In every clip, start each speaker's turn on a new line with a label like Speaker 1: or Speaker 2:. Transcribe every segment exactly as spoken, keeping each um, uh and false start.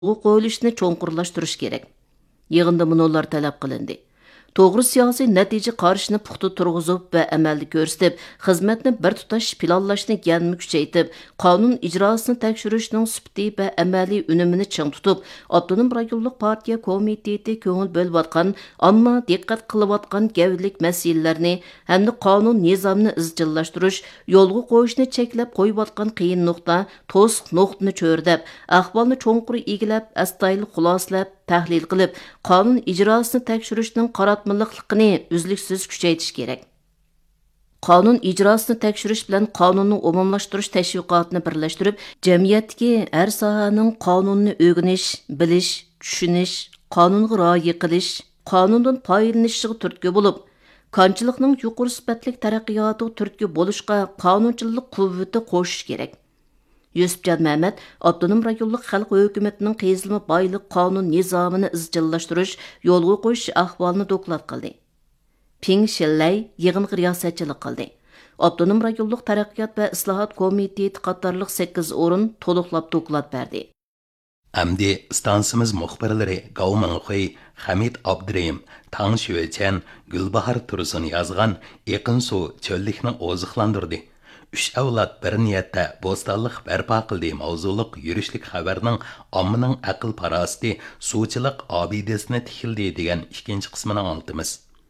Speaker 1: qo'yilishini cho'nqurlashtirish kerak. Yig'inda munolar talab qilindi. To'g'ri siyosiy natija qarashini puxta turg'izib va amalda ko'rsatib, xizmatni bir tutash planlashni yanada kuchaytirib, qonun ijrosini tekshirishning sifati va amaliy unumini ching tutib, Avtonom rayonlik partiya komiteti ko'ngil bo'lib ammo diqqat qilayotgan gavdalik masalalarni hamda qonun nizomini izchillashtirish, yo'lga qo'yishni cheklab qo'yayotgan qiyin nuqta, to'siq nuqtani cho'rdab, ahvolni cho'nqur egilab, astoydil xulosalab, tahlil qilib, qonun ijrosini tekshirishning qaratmaliqligini uzluksiz kuchaytirish kerak. Qonun ijrosini tekshirish bilan qonunni umumlashtirish tashviqotini birlashtirib, jamiyatdagi har sohaning qonunni o'rganish, bilish, tushunish, qonunga rioya qilish, qonundan foydalanishiga turtki bo'lib, konchilikning yuqori sifatli taraqqiyotiga turtki bo'lishga qonunchilik quvvati qo'shish kerak. Yusufjon Mehmet, Avtonom rayonlik xalq hukumatining qiyizilma boylik qonun nizomini izchillashtirish, yo'lga qo'yish ahvolini doklad qildi. Ping Shillay yig'inga riyosatchilik qildi. Avtonom rayonlik taraqqiyot va islohot komiteti qatorliq sakkiz o'rin to'liqlab doklad berdi.
Speaker 2: Amdi stansimiz muxbirlari Gaumanxuy, Hamid Abdurayim, Tang Shuechen, Gulbahar Tursun yozgan Eqin suv cho'llikni oziqlandirdi. Üç avlad bir niyatda bo'stonlik barpo qildi mavzuliq yurishlik xabarning ommaning aql parasti suvchilik obidasini tikildi degan ikkinchi qismini oltimiz.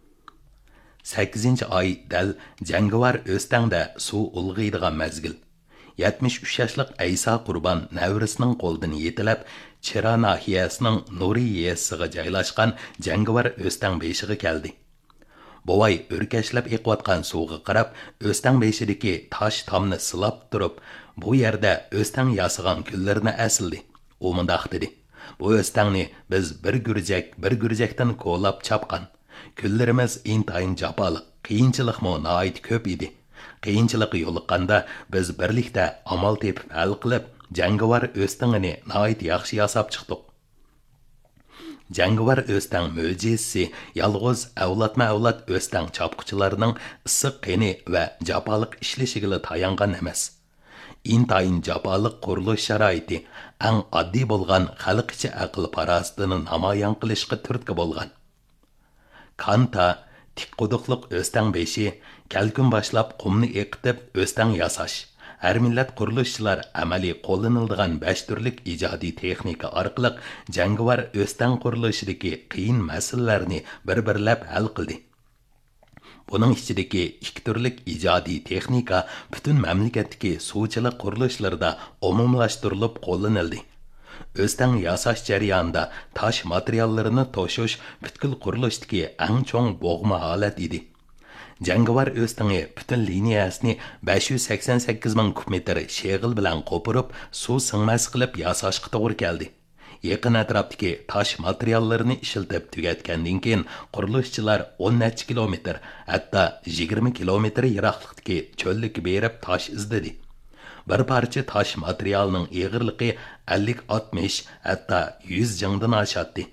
Speaker 2: sakkizinchi oy dal jangovar o'stangda suv ulg'iydigan mazgil. yetmish uch yoshlik Aysa Qurban navrisining qo'ldan yetilab, Chira nahiyasining Nuri yesiga joylashgan jangovar o'stang beshiga keldi. Bovay o'rkashlab eqiyotgan suvga qarab, o'stang beshidagi tosh tomni silab turib, bu yerda o'stang yasigan kunlarni asildi. U mundoq dedi: "Bu o'stangni biz bir gurjak, bir gurjakdan qo'lab chapqan. Kunlarimiz intayin jafoliq, qiyinchilikmi nihoyat ko'p edi. Qiyinchilik yo'liqqanda biz birlikda amal tepib hal qilib, jangovar o'stangini nihoyat yaxshi yasab chiqdik." Jangovar o'stang mo'jizasi yalg'iz avlatma avlat o'stang chopquchilarining issiq qeni va jafoliq ishlashiga tayangan emas. Intayin jafoliq qurilish sharoiti eng oddiy bo'lgan xalq ichi aql parostini namoyon qilishga turtki bo'lgan. Kanta tikquduqliq o'stang beshi kelkun boshlab qumni eqitib o'stang yasash. Her millet quruluşchilar amaliy qo'llaniladigan besh turlik ijodiy texnika orqali jangovar o'stan qurilishidagi qiyin masalalarni bir-birlab hal qildi. Buning ichidagi ikki turlik ijodiy texnika butun mamlakatdagi suvchilik qurilishlarida umumlashtirilib qo'llanildi. O'stan yasash jarayonida tosh materiallarini to'shish butkul qurilishdagi eng cho'ng bo'g'ma holat edi. Jangovar o'stangi butun liniyasini besh yuz sakson sakkiz ming kub metr sheg'il bilan qo'pirib, suv singmas qilib yasashga to'g'ri keldi. Yaqin atrofdagi tosh materiallarini ishlatib tugatgandan keyin qurilishchilar o'n necha kilometr, hatto yigirma kilometr yiroqlikdagi cho'llikka berib tosh izladi. Bir parcha tosh materialining eg'irligi ellik oltmish, hatto yuz jingdan oshadi.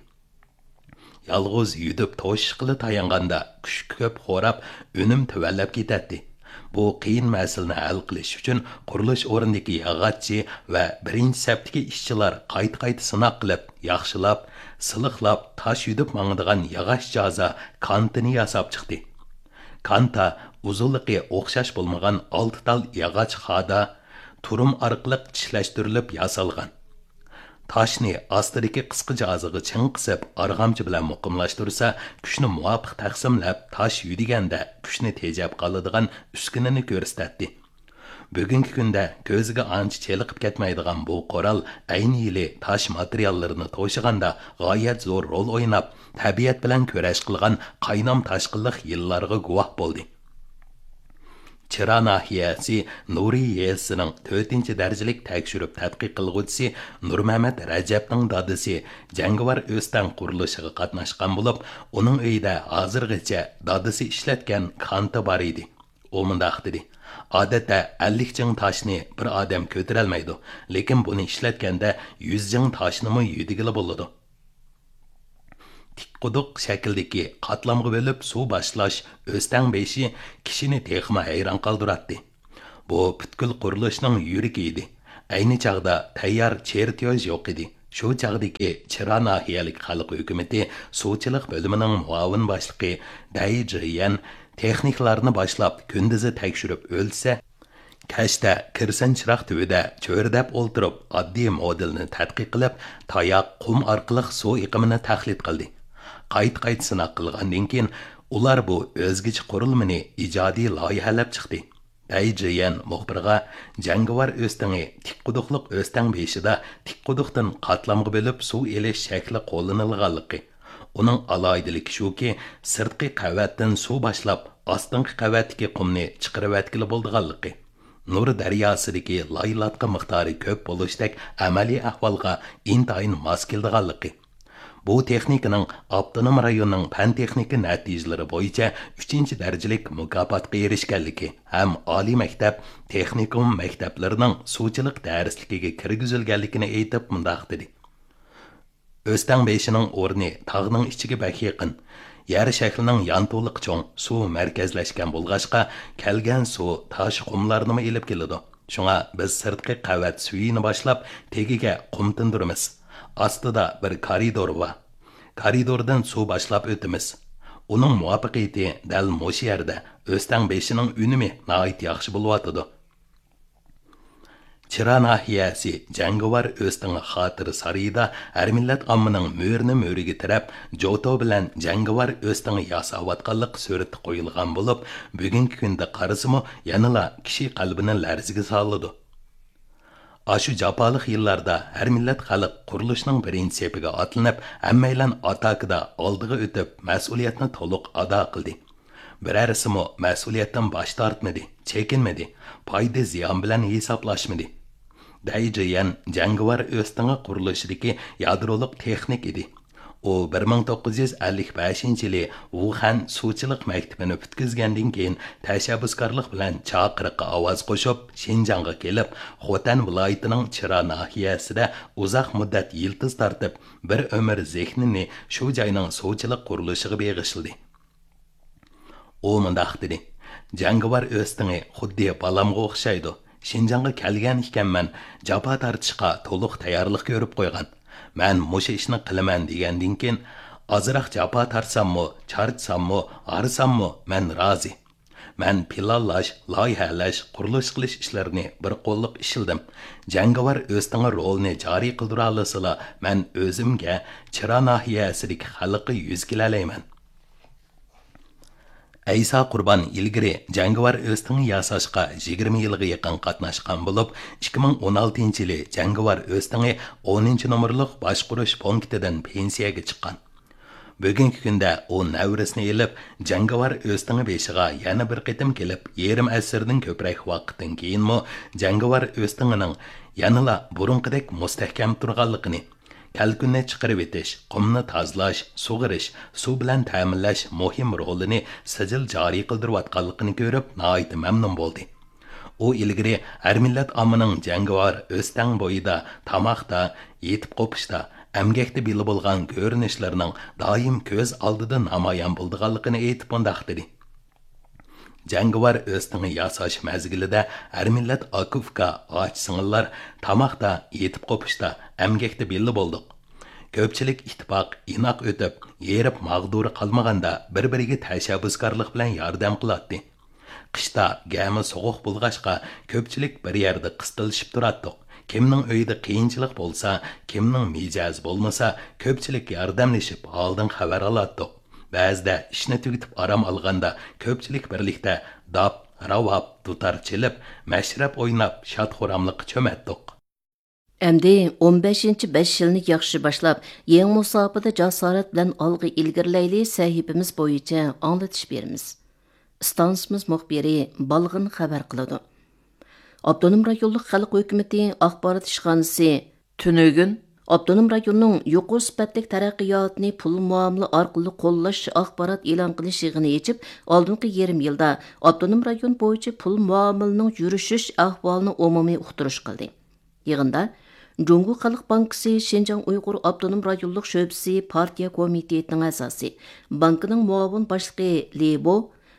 Speaker 2: Yalğız yudib to'shqili tayanganda kuch ko'p xo'rab, unum tuvallab ketadi. Bu qiyin masalani hal qilish uchun qurilish o'rnidagi yog'ochchi va birinchi safdagi ishchilar qayta-qayta sinoq qilib, yaxshilab, siliqlab tosh yudib mangdigan yog'och joza kantini yasab chiqdi. Kanta uzunligi o'xshash bo'lmagan olti tal yog'och xoda turum orqali tishlashtirilib yasalgan. Taşni astidagi qisqa joziga ching qisib, arg'amchi bilan muqimlashtirsa, kuchni muvofiq taqsimlab, tosh yudiganda kuchni tejab qoladigan uskunani ko'rsatdi. Bugungi kunda ko'ziga ancha cheliqib ketmaydigan bu qoral ayni yili tosh materiallarini to'shiganda g'oyat zo'r rol o'ynab, tabiat bilan kurash qilgan qaynom tashqilliq yillarga guvoh bo'ldi. Chira nahiyasi Nuri yesining to'rtinchi darajalik tekshirib tadqiq qilguvchisi Nurmamat Rajabning dadisi jangovar o'stan qurilishiga qatnashgan bo'lib, uning uyida hozirgacha dadisi ishlatgan kanta bor edi. U mundoq dedi: "Odatda ellik jing toshni bir odam ko'tarolmaydi, lekin buni ishlatganda yuz jing toshni yudigili bo'ladi." Tikquduq shakldagi qatlamga bo'lib suv boshlash o'stan beshi kishini texma hayron qoldiradi. Bu butkul qurilishning yuragi edi. Ayni chog'da tayyor chertyoj yo'q edi. Shu chaqdagi Chira nahiyalik xalq hukumati suvchilik bo'limining muavin boshlig'i Dai Jiyan texniklarni boshlab kunduzi tekshirib o'lsa, kashda kirsan chiroq tuvida cho'rdab o'ltirib oddiy modelni tadqiq qilib, tayoq, qum orqali suv iqimini tahlil qildi. Qayt-qayt sinoq qilgandan keyin ular bu o'zgacha qurilmani ijodiy loyihalab chiqdi. Dayjiyan muxbirga jangovar o'stingi tikquduqliq o'stan beshida tikquduqdan qatlamga bo'lib suv elish shakli qo'llanilganligi. Uning aloydiligi shuki, sirtqi qavatdan suv boshlab, ostingi qavatdagi qumni chiqarib atkili bo'lganligi. Nur daryosidagi laylatqa miqdori ko'p bo'lishdek amaliy ahvolga intayin mos kelganligi. Bu texnikaning avtonom rayonning fan texnika natijalari bo'yicha uchinchi darajalik mukofotga erishganligi ham oliy maktab, texnikum maktablarining suvchilik darsligiga kirgizilganligini aytib mundoq dedi. O'stan beshining o'rni tog'ning ichiga bak yaqin. Yer shaklining yanto'liq cho'ng suv markazlashgan bo'lg'achqa kelgan suv tosh qumlarni ilib keladi. Shunga biz sirtqi qavat suvini boshlab tegiga qum tindiramiz. Ostida bir koridor var. Koridordan suv boshlab o'tamiz. Uning muvaffaqiyati dal mo'sh yerda o'stan beshining unumi nihoyat yaxshi bo'lyotidi. Chira nahiyasi jangovar o'stinga xotiri sarayida har millat ommaning mo'rini mo'riga tirab, joto bilan jangovar o'stinga yasavatganlik surati qo'yilgan bo'lib, bugungi kunda qarasimi yanala kishi qalbini larziga soladi. Aşu japaliq yillarda har millat xalq qurilishning birinchi sepiga atlanib, hammaylan atakida oldiga o'tib, mas'uliyatni to'liq ado qildi. Birarisimu mas'uliyatdan bosh tortmadi, chekinmadi, foyda ziyon bilan hisoblashmadi. Dayjiyan jangovar o'stinga qurilishidagi yadroliq texnik edi. U bir ming to'qqiz yuz ellik beshinchi yili Wuhan suvchilik maktabini bitkizgandan keyin tashabbuskorlik bilan chaqiriqqa ovoz qo'shib Xinjiangga kelib, Xotan viloyatining Chira nahiyasida uzoq muddat yiltiz tortib, bir umr zehnini shu joyning suvchilik qurilishiga beg'ishladi. U mundoq dedi: "Jangovar o'stingi xuddi balamga o'xshaydi. Xinjiangga kelgan ekanman, jabo tortishga to'liq tayyorlik ko'rib qo'ygan. Men musha ishni qilaman degandan keyin ozroq jabo tortsammi, chartsammi, arisammi men rozi. Men planlash, loyihalash, qurilish qilish ishlarini bir qo'lliq ishildim. Jangovar o'stinga rolni joriy qildira olasizlar, men o'zimga Chira nahiyasidagi xalqqa yuz kelalayman." Aysa Qurban ilgari jangovar o'stingi yasashga yigirma yilga yaqin qatnashgan bo'lib, ikki ming o'n oltinchi yili jangovar o'stingi o'ninchi nomerlik boshqurish punktidan pensiyaga chiqqan. Bugungi kunda u navrisni elib, jangovar o'stingi beshiga yana bir qitim kelib, yarim asrdan ko'proq vaqtdan keyinmi jangovar o'stingining yanala burunqidek mustahkam turganligini, kalkunni chiqarib etish, qumni tozalash, sug'irish, suv bilan ta'minlash muhim rolini sijil joriy qildirayotganligini ko'rib, nihoyat mamnun bo'ldi. U ilgari har millat ommaning jangovar o'stan bo'yida, tamoqda, yetib qo'pishda, amgakda bili bo'lgan ko'rinishlarning doim ko'z oldida namoyon bo'lganligini aytib mundoq dedi. Jangovar o'stingi yasash mazgilida har millat akufka, och singillar tamoqda, yetib qo'pishda, amgakda belli bo'ldik. Ko'pchilik ittifoq inoq o'tib, yerib mag'duri qolmaganda bir-biriga tashabbuskorlik bilan yordam qiladi. Qishda gami sovuq bo'lg'achqa ko'pchilik bir yerda qistilishib turadi. Kimning uyida qiyinchilik bo'lsa, kimning mijozi bo'lmasa, ko'pchilik yordamlashib oldin xabar oladi. Ba'zida ishni tugatib aram olganda ko'pchilik birlikda dab, ravab, dutar chilib, mashrab o'ynab, shod-xuramliq cho'matdik.
Speaker 1: Әмді o'n beshinchi besh yilni yaxshi boshlab, yangi musobaqada jasorat bilan olg'a ilgirlayli sahifamiz bo'yicha anglatish beramiz. Stansimiz muxbiri Balg'in xabar qiladi. Abdunum rayonluq xalq hukumati axborot ishxonasi Tunugün Abdunum rayonning yuqori sifatli taraqqiyotini pul muomala orqali qo'llash axborot e'lon qilish yig'ini yechib, oldingi yarim yilda Abdunum rayon bo'yicha pul muomalaning yurishish ahvolini umumiy uqtirish qildi. Yig'inda Jungu Xalq Bankisi Şinjan Uyghur Abdunum rayonluq sho'bisi partiya komitetining a'zosi, bankning muavin boshlig'i Lebo,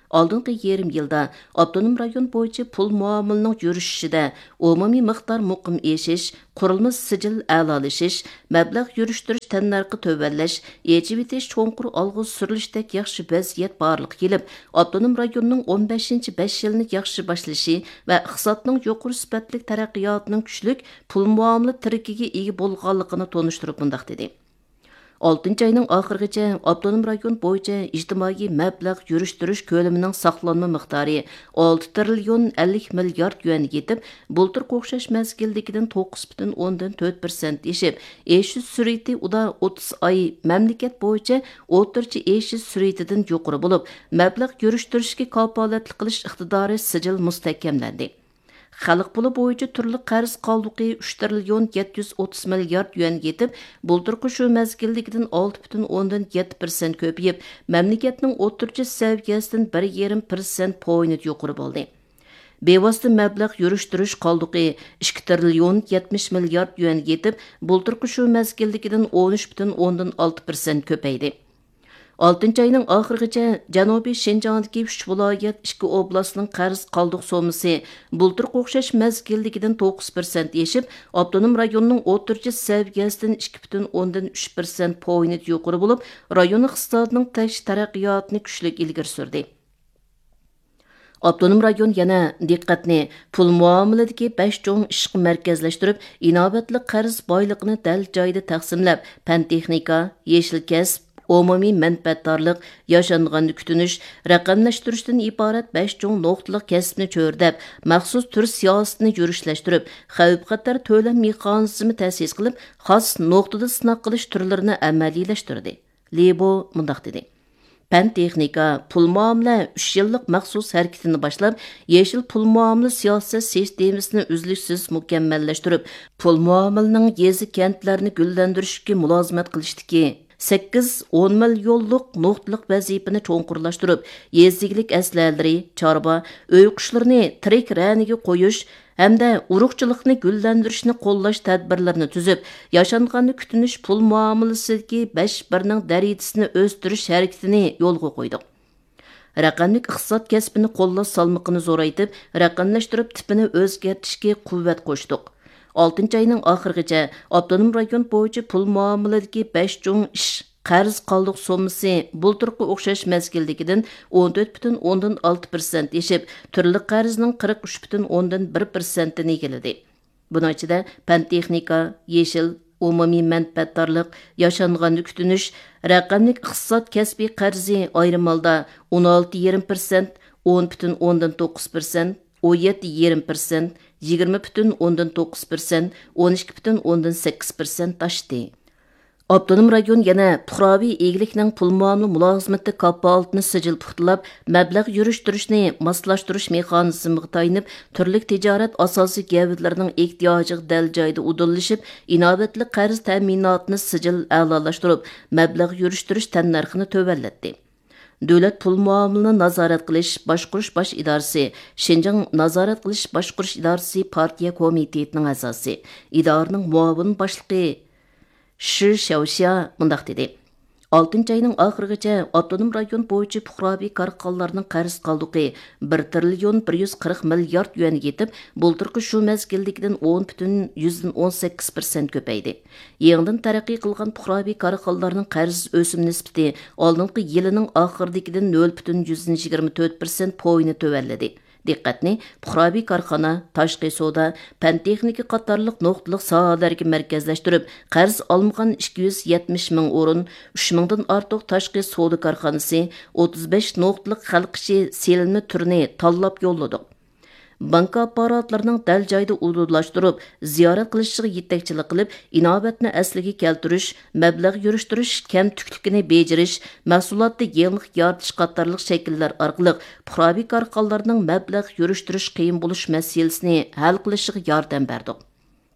Speaker 1: Алдыңғы yarım yılda Abdunum rayon bo'yicha pul muomilining yurishishida umumiy miqdor muqim eshish, qurilma sijil a'lolashish, mablag' yurishtirish tannarxi tövanlash, echib etish cho'nqur olg'u surilishdek yaxshi vaziyat borliq kelib, Abdunum rayonining o'n beshinchi besh yilini yaxshi boshlashi va iqtisodning yuqori sifatli taraqqiyotining kuchlik pul muomala tirikiga ega bo'lganligini tonishtirib mundaq dedi. oltinchi ayning oxirigacha Abdunum rayon bo'yicha ijtimoiy mablag' yurishtirish ko'lamining saqlanma miqdori olti trillion ellik milliard yuanga yetib, bultirga o'xshash mazgildagidan to'qqiz butun o'ndan to'rt persent eshib, eshish sur'ati uda o'ttiz oy mamlakat bo'yicha o'rtacha eshish sur'atidan yuqori bo'lib, mablag' yurishtirishga kafolatlik qilish iqtidori sijil mustahkamlandi. Xalq puli bo'yicha turli qarz qoldiqi uch trillion yetti yuz o'ttiz milliard yuanga yetib, bultirqi shu mazgildagidan olti butun o'ndan yetti persent ko'payib, mamlakatning o'rtacha saviyasidan bir yarim persent point yuqori bo'ldi. Bevosita mablag' yurishtirish qoldiqi ikki trillion yetmish milliard yuanga yetib, bultirqi shu mazgildagidan o'n uch butun o'ndan olti persent ko'paydi. oltinchi ayning oxirigacha Janubiy Shinjongdagi uch viloyat ikki oblastning qarz qoldiq so'misi bultirga o'xshash mazgildagidan to'qqiz persent eshib, Abdunum rayonining o'rtacha saviyasidan ikki butun o'ndan uch persent point yuqori bo'lib, rayon iqtisodining tash taraqqiyotini kuchli ilgari surdi. Abdunum rayon yana diqqatni pul muomaladagi besh cho'ng ishga markazlashtirib, inobatli qarz boyligini dal joyida taqsimlab, fan texnika, yeshil kasb, umumiy manfaatdorlik, yashanganni kutinish, raqamlashtirishdan iborat besh cho'ng nuqtaliq kasbni cho'rdab, maxsus tur siyosatini yurishlashtirib, xavf-xatar to'lam mexanizmi ta'sis qilib, xos nuqtada sinov qilish turlarini amaliylashtirdi. Lebo mundaq dedi. Fan texnika, pul muomala uch yillik maxsus harakatini boshlab, yeshil pul muomala siyosat sistemasini uzluksiz mukammallashtirib, pul muomalaning yezi kentlarini gullantirishga mulozimat qilishdiki, sakkiz o'n millionlik nuqtaliq vazifani cho'nqurlashtirib, yezigilik aslari, chorba, uy qushlarini tirik raniga qo'yish hamda urug'chilikni gullantirishni qo'llash tadbirlarini tuzib, yashanganni kutinish pul muomalasidagi besh birning darajasini o'stirish harakatini yo'lga qo'ydik. Raqamlik iqtisod kasbini qo'llash salmoqini zo'raytib, raqamlashtirib tipini o'zgartirishga quvvat qo'shdik. oltinchi ayning oxirigacha Abdunum rayon bo'yicha pul muomaladagi besh cho'ng ish qarz qoldiq so'masi bultirga o'xshash mazgildagidan o'n to'rt butun o'ndan olti persent eshib, turli qarzning qirq uch butun o'ndan bir persentini egalladi. Buning ichida fan texnika, yeshil, umumiy manfaatdorlik, yashanganni kutinish, raqamlik iqtisod kasbiy qarzi ayrim holda o'n olti yarim persent, o'n butun o'ndan to'qqiz persent, o'n yetti yarim persent, yigirma butun o'ndan to'qqiz persent, o'n ikki butun o'ndan sakkiz persent oshdi. Abdunum rayon yana puhraviy eglikning pul muomala mulozimati kafolatini sijil puxtalab, mablag' yurishtirishni moslashtirish mexanizmiga tayinib, turli tijorat asosiy gavdalarining ehtiyojiga dal joyda udillashib, inovatli qarz ta'minotini sijil a'lolashtirib, mablag' yurishtirish tannarxini tövallatdi. Davlat pul muomalini nazorat qilish boshqurish bosh idorasi, Shinjong nazorat qilish boshqurish idorasi partiya komitetining a'zosi, idoraning muavin boshlig'i Shi Xiaoxia mundaq dedi. oltinchi ayning oxirigacha Abdunum rayon bo'yicha fuqaroviy korxonalarning qarz qoldiqi bir trillion bir yuz qirq milliard yuanga yetib, bultirqi shu mazgildagidan o'n butun yuzdan o'n sakkiz persent ko'paydi. Yangidan taraqqiy qilgan fuqaroviy korxonalarning qarz o'sim nisbati oldingi yilining oxiridagidan nol butun yuzdan yigirma to'rt persent point tövalladi. Diqqatni fuqaroviy korxona, tashqi savdo, fan texnika qatorliq nuqtaliq sohalarga markazlashtirib, qarz olmagan ikki yuz yetmish ming o'rin, uch mingdan ortiq tashqi savdo korxonasi, o'ttiz besh nuqtaliq xalq ichi selimli turini tanlab yo'lladik. Banka apparatlarının dal joyda udurlashtirib, ziyorat qilishiga yetakchilik qilib, inovatni asliga keltirish, mablag' yurishtirish kam tuklikini bejirish, mahsulotni yangilik yaratish qatorliq shakllar orqali fuqaroviy korxonalarning mablag' yurishtirish qiyin bo'lish masalasini hal qilishiga yordam berdik.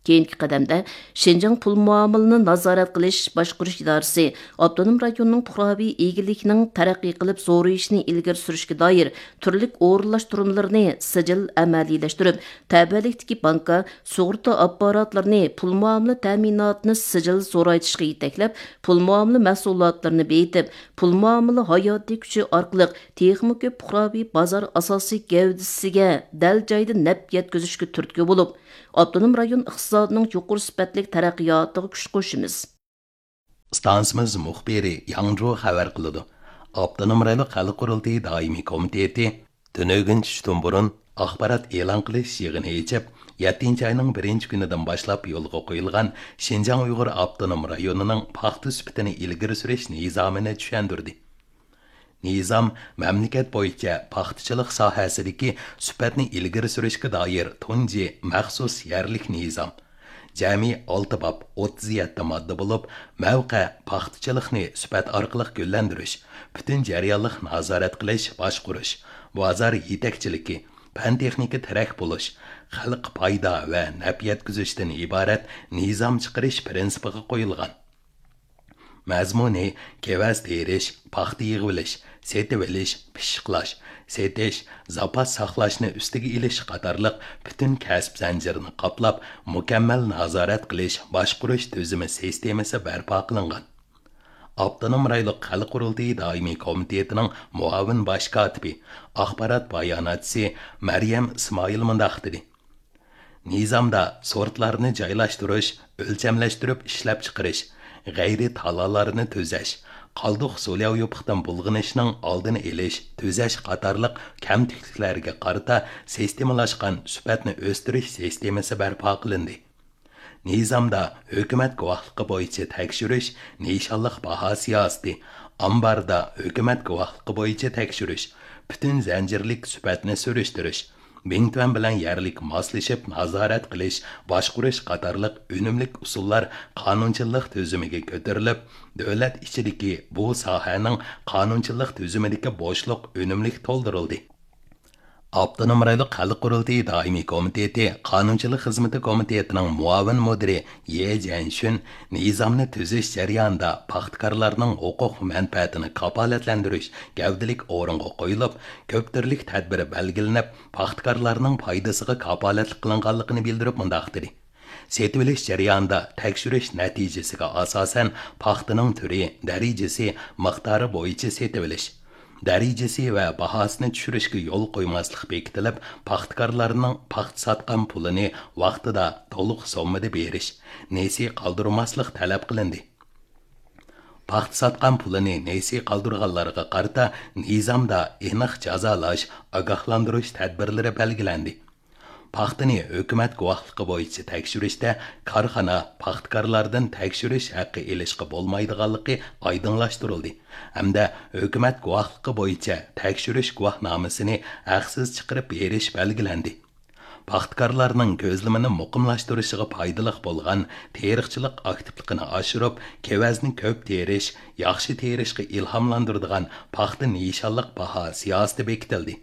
Speaker 1: Keyingi qadamda Şinjan pul muomalini nazorat qilish boshqarish idorasi avtonom rayonning puhraviy egilligining taraqqiy qilib zo'rayishini ilgari surishga doir turlik o'rinlashtirimlarini sijil amaliyleştirib, tabilikdagi banka sug'urta apparatlarini pul muomala ta'minotini sijil zo'raytishga yetaklab, pul muomala mahsulotlarini beyitib, pul muomala hayotiy kuchi orqali texnik ko'p puhraviy bozor asosiy gavdasiga dal joyda naf yetkazishga turtki bo'lib, avtonom rayon iqtisodining yuqori sifatli taraqqiyotiga kuch qo'shimiz.
Speaker 2: Stansimiz muxbiri Yangzhou xabar qiladi. Avtonom rayon xalq qurultiyi doimiy komiteti tunögün tushdan burun axborot e'lon qilish yig'ini yechib, yettinchi oyning birinchi kunidan boshlab yo'lga qo'yilgan Xinjiang Uyg'ur avtonom rayonining paxta sifatini ilgari surish nizomini tushuntirdi. Nizam mamlakat bo'yicha paxtachilik sohasidagi sifatni ilgari surishga doir tunji maxsus yerlik nizam. Jami olti bob o'ttiz yetti modda bo'lib, mavqa paxtachilikni sifat orqali gullantirish, butun jarayonlik nazorat qilish, boshqarish, bozor yetakchiligi, pan texnika tarak bo'lish, xalq foyda va naf yetkazishdan iborat nizam chiqarish prinsipiga qo'yilgan. Mazmuni kevaz terish, paxta yig'ilish, setib olish, pishiqlash, setish, zapas saqlashni ustiga ilish qatorliq butun kasb zanjirini qoplab, mukammal nazorat qilish, boshqarish tuzumi sistemasi barpo qilingan. Avtonom rayon xalq qurultiyi doimiy komitetining muavin bosh kotibi, axborot bayonotchisi Maryam Ismoil mundaq dedi. Nizamda sortlarni joylashtirish, o'lchamlashtirib ishlab chiqarish, g'ayri talalarni tuzash, qalduq so'lyav yopiqdan bulg'inishning oldini olish, tuzash qatorliq kamtikliklarga qarata sistemalashgan sifatni o'stirish sistemasi barpo qilindi. Nizamda hukumat guvohligi bo'yicha tekshirish, nishonliq baho siyosati, ambarda hukumat guvohligi bo'yicha tekshirish, butun zanjirlik sifatni surishtirish, Bingtuan bilan yerlik moslashib nazorat qilish, boshqarish qatorliq unumlik usullar qonunchilik tuzumiga ko'tarilib, davlat ichidagi bu sohaning qonunchilik tuzumidagi bo'shliq unumlik to'ldirildi. Avtonom rayon xalq qurultiyi doimiy komiteti qonunchilik xizmati komitetining muavin mudiri Ye Jianshun nizomni tuzish jarayonida paxtakorlarning huquq manfaatini kafolatlantirish gavdalik o'ringa qo'yilib, ko'p turlik tadbir belgilanib, paxtakorlarning foydasiga kafolatlik qilinganligini bildirib mundaq dedi. Setib olish jarayonida tekshirish natijasiga asosan paxtaning turi, darajasi, miqdori bo'yicha setib olish, darajasi va bahosini tushirishga yo'l qo'ymaslik bekitilib, paxtakorlarning paxta sotgan pulini vaqtida to'liq sommada berish, nesi qoldirmaslik talab qilindi. Paxta sotgan pulini nesi qoldirganlarga qarata nizomda aniq jazolash, ogohlantirish tadbirlari belgilandi. Paxtani hukumat guvohligi bo'yicha tekshirishda korxona paxtakorlardan tekshirish haqqi elishga bo'lmaydiganligi oydinlashtirildi. Hamda hukumat guvohligi bo'yicha tekshirish guvohnomasini haqsiz chiqarib berish belgilandi. Paxtakorlarning ko'zlamini muqimlashtirishiga foydali bo'lgan teriqchilik aktivligini oshirib, kevazni ko'p terish, yaxshi terishga ilhomlantiradigan paxta nishonliq baho siyosati bekitildi.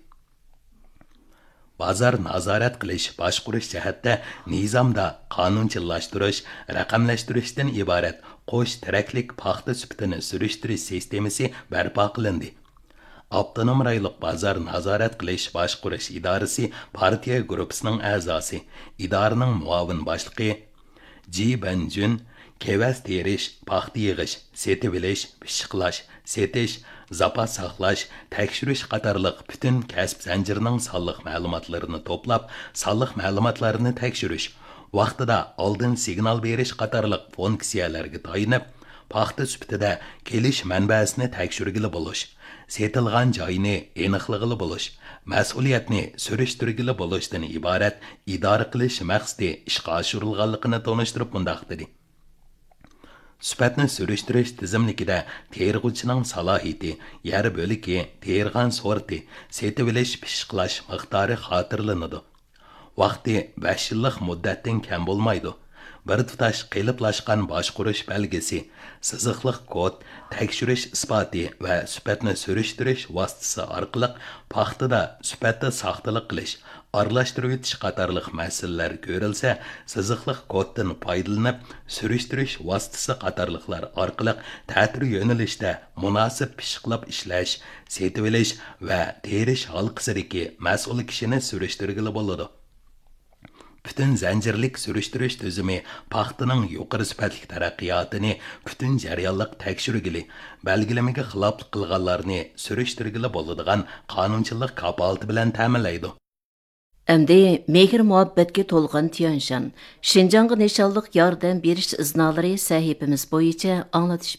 Speaker 2: Bozor nazorat qilish, boshqarish jihatda nizomda qonunchilashtirish, raqamlashtirishdan iborat qo'sh taraklik paxta sifatini surishtirish sistemasi barpo qilindi. Avtonom rayon bozor nazorat qilish, boshqarish idorasi partiya guruhisining a'zosi, idoraning muavin boshlig'i Ji Banjun kevaz terish, paxta yig'ish, setib olish, pishiqlash, setish, zapas saqlash, tekshirish qatorliq butun kasb zanjirining sonliq ma'lumotlarini to'plab, sonliq ma'lumotlarini tekshirish, vaqtida oldin signal berish qatorliq funksiyalarga tayinib, paxta sifatida kelish manbasini tekshirgili bo'lish, setilgan joyini aniqligili bo'lish, mas'uliyatni surishtirgili bo'lishdan iborat idora qilish maqsadi ishga oshirilganligini tonishtirib mundaq dedi. Sifatni surishtirish tizimlikida terg'uvchining salohiyati, yer bo'ligi, terg'an sorti, setib olish, pishiqlash miqdori xotirlanadi. Vaqti besh yillik muddatdan kam bo'lmaydi. Bir tutash qiliplashgan boshqarish belgisi, siziqliq kod, tekshirish isboti va sifatni surishtirish vositasi orqali paxtada sifatda soxtalik qilish, aralashtirib o'tish qatorliq masalalar ko'rilsa, siziqliq koddan foydalanib, surishtirush vositasi qatorliqlar orqali ta'tir yo'nalishda munosib pishiqlab ishlash, setib olish va terish halqasidagi mas'ul kishini surishtirgili bo'ladi. Bütün zanjirlik surushtirish tizimi paxtaning yuqori sifatli taraqqiyotini bütün jarayonliq tekshirgili, belgilamaga xiloflik qilganlarni surishtirgili bo'ladigan qonunchilik kapolati bilan ta'minlaydi.
Speaker 1: Әмді мегір muhabbatga to'lgan Tiyanshan, Şinjanға nishonliq yordam berish iznolari sahifamiz bo'yicha anglatish